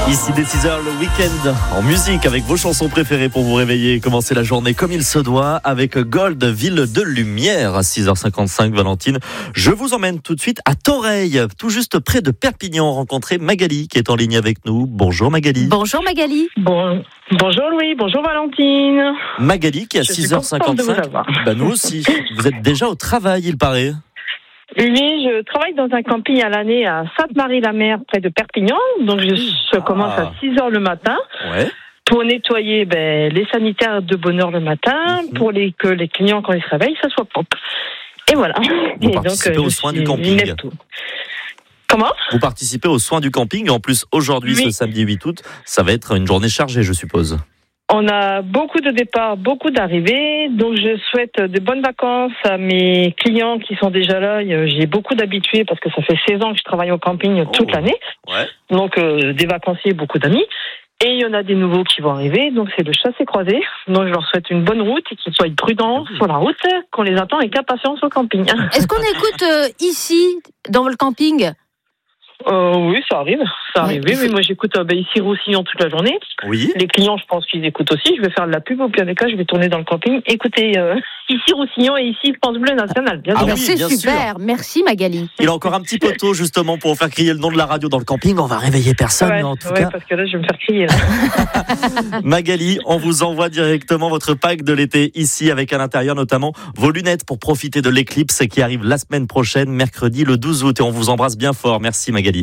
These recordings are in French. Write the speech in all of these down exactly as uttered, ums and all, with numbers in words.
Ici dès six heures le week-end en musique avec vos chansons préférées pour vous réveiller et commencer la journée comme il se doit avec Gold, ville de lumière à six heures cinquante-cinq. Valentine, je vous emmène tout de suite à Toreil, tout juste près de Perpignan, rencontrer Magali qui est en ligne avec nous. Bonjour Magali. Bonjour Magali. Bon, bonjour Louis, bonjour Valentine. Magali qui est à six heures cinquante-cinq. Bah nous aussi. Vous êtes déjà au travail, il paraît. Oui, je travaille dans un camping à l'année à Sainte-Marie-la-Mer, près de Perpignan. Donc, je, je commence Ah. à six heures le matin Ouais. pour nettoyer ben, les sanitaires de bonne heure le matin, Mhm. pour les, que les clients, quand ils se réveillent, ça soit propre. Et voilà. Vous Et participez euh, aux je soins suis- du camping. je lève tout. Comment ? Vous participez aux soins du camping. En plus, aujourd'hui, Oui. ce samedi huit août, ça va être une journée chargée, je suppose. On a beaucoup de départs, beaucoup d'arrivées. Donc, je souhaite de bonnes vacances à mes clients qui sont déjà là. J'ai beaucoup d'habitués parce que ça fait seize ans que je travaille au camping toute Oh. l'année. Ouais. Donc, euh, des vacanciers, beaucoup d'amis. Et il y en a des nouveaux qui vont arriver. Donc, c'est le chassé-croisé. Donc, je leur souhaite une bonne route et qu'ils soient prudents sur la route, qu'on les attend avec impatience au camping. Est-ce qu'on écoute euh, ici, dans le camping ? Euh, oui, ça arrive. Ça Ouais, arrive. il Oui, faut- oui, moi, j'écoute euh, ben, ici Roussillon toute la journée. Oui. Les clients, je pense qu'ils écoutent aussi. Je vais faire de la pub au pire des cas. Je vais tourner dans le camping. Écoutez, euh, ici Roussillon et ici France Bleu National. Bien Ah sûr. Eh ben, oui, c'est bien super, merci Magali. Il a encore un petit poteau justement pour faire crier le nom de la radio dans le camping. On va réveiller personne, Ouais, mais en tout ouais, cas. parce que là, je vais me faire crier. Là. Magali, on vous envoie directement votre pack de l'été ici avec à l'intérieur notamment vos lunettes pour profiter de l'éclipse qui arrive la semaine prochaine, mercredi le douze août. Et on vous embrasse bien fort. Merci Magali.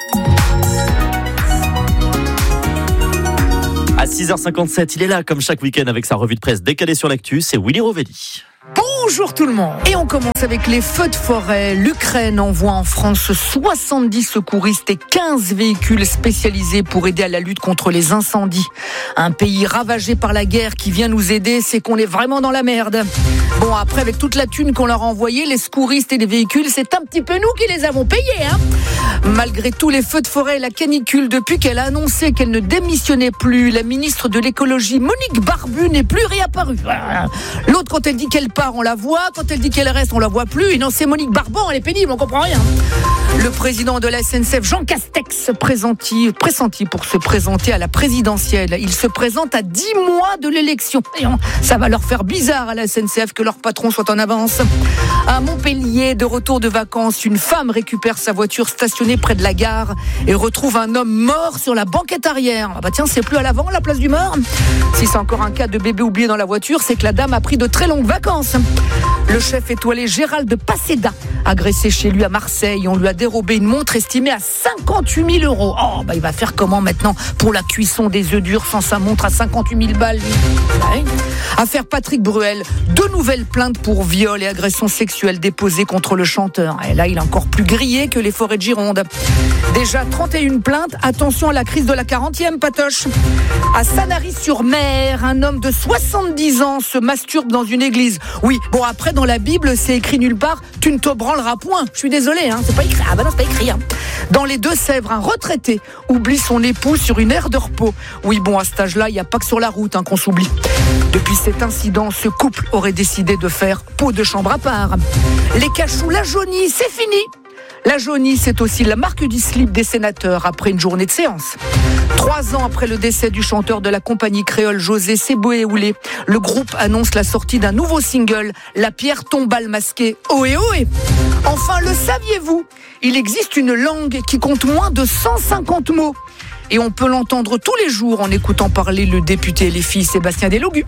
À six heures cinquante-sept, il est là comme chaque week-end avec sa revue de presse décalée sur l'actu, c'est Willy Rovelli. Bonjour tout le monde. Et on commence avec les feux de forêt. L'Ukraine envoie en France soixante-dix secouristes et quinze véhicules spécialisés pour aider à la lutte contre les incendies. Un pays ravagé par la guerre qui vient nous aider, c'est qu'on est vraiment dans la merde. Bon, après, avec toute la thune qu'on leur a envoyée, les secouristes et les véhicules, c'est un petit peu nous qui les avons payés, hein. Malgré tous les feux de forêt et la canicule, depuis qu'elle a annoncé qu'elle ne démissionnait plus, la ministre de l'écologie, Monique Barbu, n'est plus réapparue. L'autre, quand elle dit qu'elle part, on la voit. Quand elle dit qu'elle reste, on la voit plus. Et non, c'est Monique Barban, elle est pénible, on comprend rien. Le président de la S N C F, Jean Castex, pressenti, pressenti pour se présenter à la présidentielle. Il se présente à dix mois de l'élection. Et on- ça va leur faire bizarre à la S N C F que leur patron soit en avance. À Montpellier, de retour de vacances, une femme récupère sa voiture stationnée près de la gare et retrouve un homme mort sur la banquette arrière. Ah bah tiens, c'est plus à l'avant la place du mort. Si c'est encore un cas de bébé oublié dans la voiture, c'est que la dame a pris de très longues vacances. Le chef étoilé Gérald Paseda, agressé chez lui à Marseille, on lui a dérobé une montre estimée à cinquante-huit mille euros. Oh, bah il va faire comment maintenant pour la cuisson des œufs durs sans sa montre à cinquante-huit mille balles lui ? Ouais. Affaire Patrick Bruel, deux nouvelles plaintes pour viol et agression sexuelle déposées contre le chanteur. Et là, il est encore plus grillé que les forêts de Gironde. Déjà trente et une plaintes, attention à la crise de la quarantième, Patoche. À Sanary-sur-Mer, un homme de soixante-dix ans se masturbe dans une église. Oui, bon après dans la Bible, c'est écrit nulle part, tu ne te branleras point. Je suis désolé, hein, c'est pas écrit. Ah bah non, c'est pas écrit. Hein. Dans les Deux-Sèvres, un retraité oublie son épouse sur une aire de repos. Oui, bon à cet âge-là, il n'y a pas que sur la route hein, qu'on s'oublie. Depuis cet incident, ce couple aurait décidé de faire peau de chambre à part. Les cachous, la jaunie, c'est fini. La jaunie, c'est aussi la marque du slip des sénateurs après une journée de séance. Trois ans après le décès du chanteur de la compagnie créole José Seboé-Oulé, le groupe annonce la sortie d'un nouveau single, La pierre tombale masquée. Ohé ohé. Enfin, le saviez-vous ? Il existe une langue qui compte moins de cent cinquante mots. Et on peut l'entendre tous les jours en écoutant parler le député L F I Sébastien Delogu.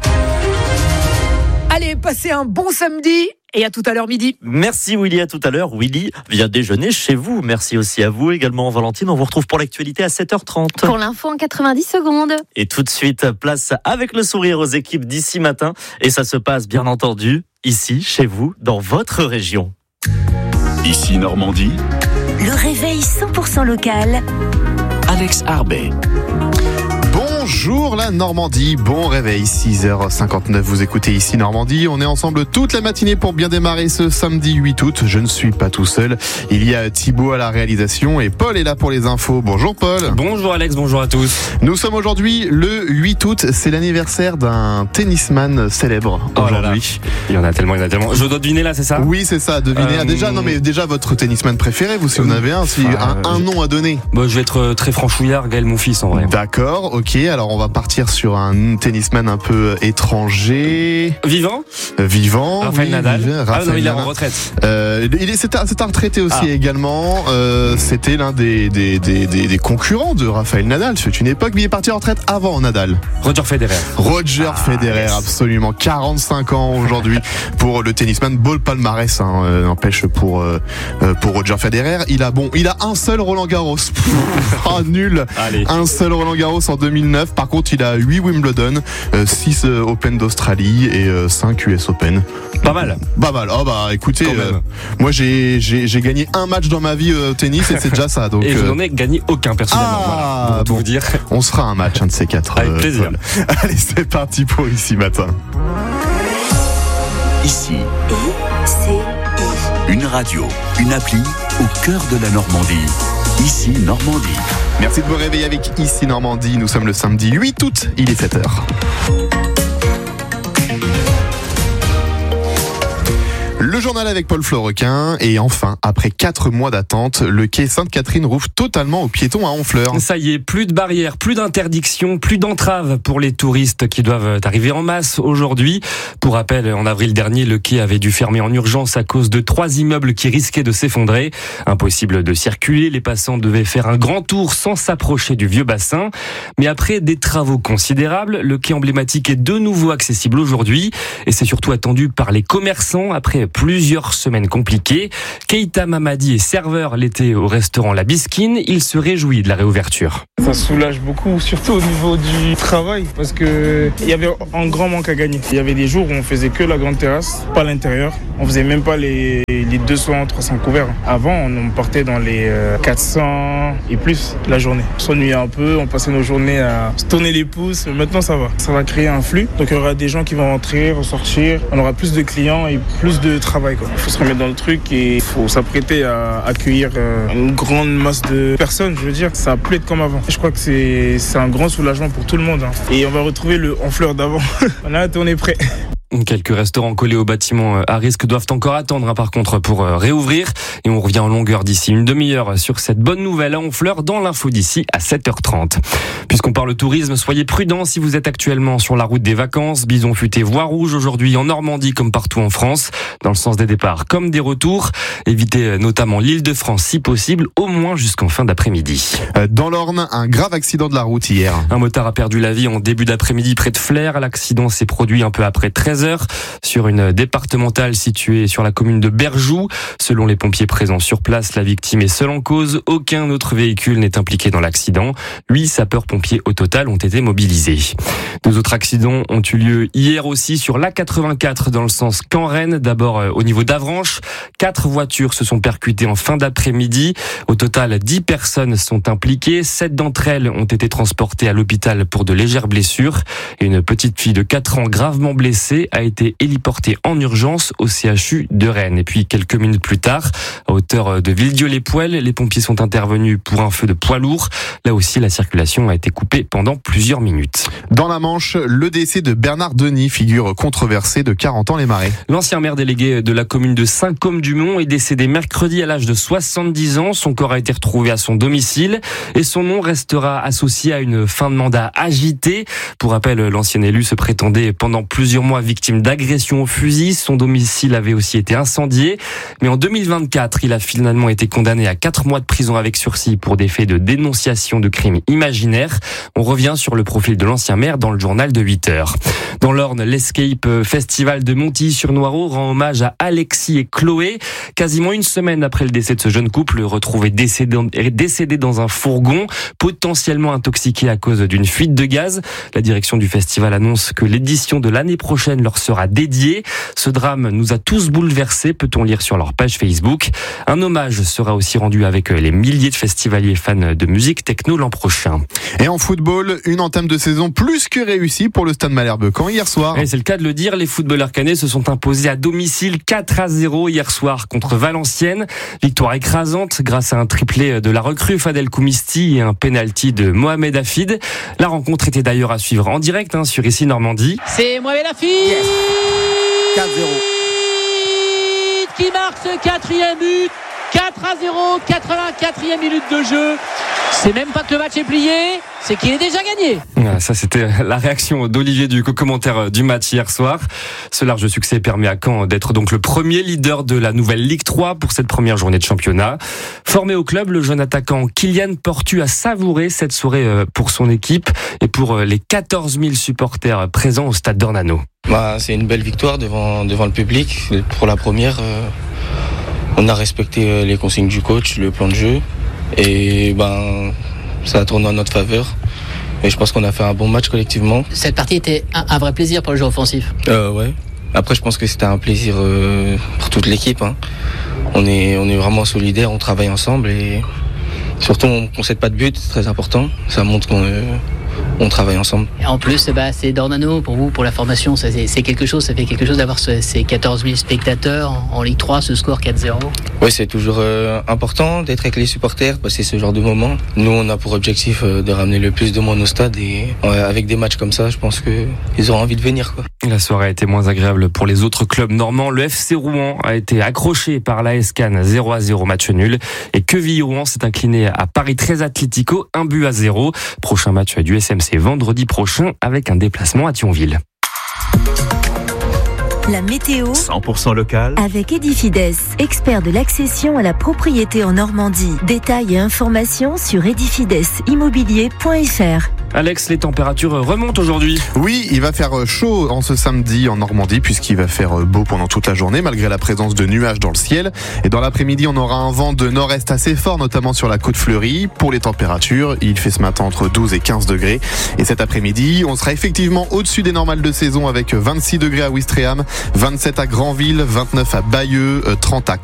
Allez, passez un bon samedi et à tout à l'heure midi. Merci Willy, à tout à l'heure. Willy vient déjeuner chez vous. Merci aussi à vous également Valentine. On vous retrouve pour l'actualité à sept heures trente. Pour l'info en quatre-vingt-dix secondes. Et tout de suite, place avec le sourire aux équipes d'ici matin. Et ça se passe bien entendu ici, chez vous, dans votre région. Ici Normandie, Le réveil cent pour cent local. Alex Arbet. Bonjour Bonjour la Normandie, bon réveil, six heures cinquante-neuf, vous écoutez ici Normandie, on est ensemble toute la matinée pour bien démarrer ce samedi huit août, je ne suis pas tout seul, il y a Thibaut à la réalisation et Paul est là pour les infos. Bonjour Paul. Bonjour Alex, bonjour à tous. Nous sommes aujourd'hui le huit août, c'est l'anniversaire d'un tennisman célèbre aujourd'hui. Oh là là. Il y en a tellement, il y en a tellement. Je dois deviner là, c'est ça ? Oui, c'est ça, devinez. Euh... Ah, déjà, non mais déjà votre tennisman préféré, vous si vous en avez un, si enfin, un, un nom à donner. Bah, je vais être très franchouillard, Gaël mon fils en vrai. D'accord, ok, alors on va partir sur un tennisman un peu étranger. Vivant ? Vivant. Raphaël oui, Nadal. Vivant, ah Raphaël non, il est Nadal. en retraite. Euh, il est, c'est un, c'est un retraité aussi ah. également. Euh, c'était l'un des, des, des, des, des concurrents de Raphaël Nadal. C'est une époque, mais il est parti en retraite avant Nadal. Roger Federer. Roger ah, Federer, yes. Absolument. quarante-cinq ans aujourd'hui pour le tennisman. Beau palmarès, hein, euh, n'empêche pour euh, pour Roger Federer. Il a bon, il a un seul Roland Garros. Ah nul. Allez. Un seul Roland Garros en deux mille neuf. Par contre, il a huit Wimbledon, euh, six euh, Open d'Australie et euh, cinq U S Open. Pas mal. Pas mal. Oh bah écoutez, euh, moi j'ai, j'ai j'ai gagné un match dans ma vie au euh, tennis et c'est déjà ça. Donc, et je euh... n'en ai gagné aucun personnellement. Ah, voilà, bon, vous dire. On se fera un match, un de ces quatre. Avec euh, plaisir. Paul. Allez, c'est parti pour Ici Matin. Ici. I C I. Une radio, une appli au cœur de la Normandie. Ici Normandie. Merci de vous réveiller avec Ici Normandie. Nous sommes le samedi huit août, il est sept heures. Le journal avec Paul Florequin et enfin, après quatre mois d'attente, le quai Sainte-Catherine rouvre totalement aux piétons à Honfleur. Ça y est, plus de barrières, plus d'interdictions, plus d'entraves pour les touristes qui doivent arriver en masse aujourd'hui. Pour rappel, en avril dernier, le quai avait dû fermer en urgence à cause de trois immeubles qui risquaient de s'effondrer. Impossible de circuler, les passants devaient faire un grand tour sans s'approcher du vieux bassin. Mais après des travaux considérables, le quai emblématique est de nouveau accessible aujourd'hui et c'est surtout attendu par les commerçants après plusieurs semaines compliquées. Keita Mamadi est serveur l'été au restaurant La Bisquine. Il se réjouit de la réouverture. Ça soulage beaucoup, surtout au niveau du travail, parce que il y avait un grand manque à gagner. Il y avait des jours où on faisait que la grande terrasse, pas l'intérieur. On faisait même pas les, les deux cents, trois cents couverts. Avant, on partait dans les quatre cents et plus la journée. On s'ennuyait un peu, on passait nos journées à se tourner les pouces. Maintenant, ça va. Ça va créer un flux. Donc, il y aura des gens qui vont rentrer, ressortir. On aura plus de clients et plus de travail, quoi. Il faut se remettre dans le truc et il faut s'apprêter à accueillir une grande masse de personnes. Je veux dire, ça va plus être comme avant. Je crois que c'est, c'est un grand soulagement pour tout le monde. Hein. Et on va retrouver le Honfleur d'avant. On a hâte, on est prêt. Quelques restaurants collés au bâtiment à risque doivent encore attendre, hein, par contre, pour réouvrir. Et on revient en longueur d'ici une demi-heure sur cette bonne nouvelle à Honfleur dans l'info d'ici à sept heures trente. Puisqu'on parle tourisme, soyez prudents si vous êtes actuellement sur la route des vacances. Bison futé voie rouge aujourd'hui en Normandie comme partout en France, dans le sens des départs comme des retours. Évitez notamment l'Île-de-France si possible, au moins jusqu'en fin d'après-midi. Dans l'Orne, un grave accident de la route hier. Un motard a perdu la vie en début d'après-midi près de Flers. L'accident s'est produit un peu après treize heures sur une départementale située sur la commune de Berjoux. Selon les pompiers présents sur place, la victime est seule en cause. Aucun autre véhicule n'est impliqué dans l'accident. Huit sapeurs-pompiers au total ont été mobilisés. Deux autres accidents ont eu lieu hier aussi sur l'A quatre-vingt-quatre dans le sens Caen-Rennes. D'abord au niveau d'Avranches. Quatre voitures se sont percutées en fin d'après-midi. Au total, dix personnes sont impliquées. Sept d'entre elles ont été transportées à l'hôpital pour de légères blessures. Et une petite fille de quatre ans gravement blessée a été héliportée en urgence au C H U de Rennes. Et puis quelques minutes plus tard, à hauteur de Villedieu-les-Poêles, les pompiers sont intervenus pour un feu de poids lourd. Là aussi, la circulation a été coupée pendant plusieurs minutes. Dans la Manche, le décès de Bernard Denis, figure controversée de quarante ans les Marais. L'ancien maire délégué de la commune de Saint-Côme-du-Mont est décédé mercredi à l'âge de soixante-dix ans. Son corps a été retrouvé à son domicile et son nom restera associé à une fin de mandat agitée. Pour rappel, l'ancien élu se prétendait pendant plusieurs mois victime d'agression au fusil. Son domicile avait aussi été incendié. Mais en deux mille vingt-quatre, il a finalement été condamné à quatre mois de prison avec sursis pour des faits de dénonciation de crimes imaginaires. On revient sur le profil de l'ancien maire dans le journal de huit heures. Dans l'Orne, l'Escape Festival de Montilly-sur-Noireau rend hommage à Alexis et Chloé. Quasiment une semaine après le décès de ce jeune couple, retrouvé décédé, décédé dans un fourgon, potentiellement intoxiqué à cause d'une fuite de gaz. La direction du festival annonce que l'édition de l'année prochaine leur sera dédiée. Ce drame nous a tous bouleversés, peut-on lire sur leur page Facebook. Un hommage sera aussi rendu avec les milliers de festivaliers fans de musique techno l'an prochain. Et en football, une entame de saison plus que réussie pour le Stade Malherbe Caen hier soir. Et c'est le cas de le dire, les footballeurs caennais se sont imposés à domicile quatre à zéro hier soir contre Valenciennes. Victoire écrasante grâce à un triplé de la recrue Fadel Koumisti et un penalty de Mohamed Hafid. La rencontre était d'ailleurs à suivre en direct hein, sur Ici Normandie. C'est Mohamed Hafid yes. quatre zéro qui marque ce quatrième but. quatre à zéro, quatre-vingt-quatrième minute de jeu. C'est même pas que le match est plié, c'est qu'il est déjà gagné. Ah, ça, c'était la réaction d'Olivier Duc au commentaire du match hier soir. Ce large succès permet à Caen d'être donc le premier leader de la nouvelle Ligue trois pour cette première journée de championnat. Formé au club, le jeune attaquant Kylian Portu a savouré cette soirée pour son équipe et pour les quatorze mille supporters présents au stade d'Ornano. Bah, c'est une belle victoire devant, devant le public. Pour la première, euh, on a respecté les consignes du coach, le plan de jeu. Et ben, ça a tourné en notre faveur. Et je pense qu'on a fait un bon match collectivement. Cette partie était un, un vrai plaisir pour le jeu offensif. Euh, ouais. Après, je pense que c'était un plaisir euh, pour toute l'équipe. Hein. On est, on est vraiment solidaires, on travaille ensemble et surtout on ne concède pas de but, c'est très important. Ça montre qu'on euh, on travaille ensemble. Et en plus, bah, c'est d'Ornano pour vous, pour la formation, ça, c'est, c'est quelque chose, ça fait quelque chose d'avoir ce, ces quatorze mille spectateurs en, en Ligue trois, ce score quatre zéro. Oui, c'est toujours euh, important d'être avec les supporters, passer ce genre de moment. Nous, on a pour objectif euh, de ramener le plus de monde au stade et euh, avec des matchs comme ça, je pense qu'ils auront envie de venir, quoi. La soirée a été moins agréable pour les autres clubs normands. Le F C Rouen a été accroché par l'A S Cannes zéro à zéro, match nul. Et Quevilly-Rouen s'est incliné à Paris treize Atlético, un but à zéro. Prochain match du S M C vendredi prochain avec un déplacement à Thionville. La météo cent pour cent local avec Edifides, expert de l'accession à la propriété en Normandie. Détails et informations sur edifides immobilier point f r. Alex, les températures remontent aujourd'hui. Oui, il va faire chaud en ce samedi en Normandie puisqu'il va faire beau pendant toute la journée malgré la présence de nuages dans le ciel. Et dans l'après-midi, on aura un vent de nord-est assez fort, notamment sur la côte fleurie. Pour les températures, il fait ce matin entre douze et quinze degrés. Et cet après-midi, on sera effectivement au-dessus des normales de saison avec vingt-six degrés à Ouistreham, vingt-sept à Granville, vingt-neuf à Bayeux, trente à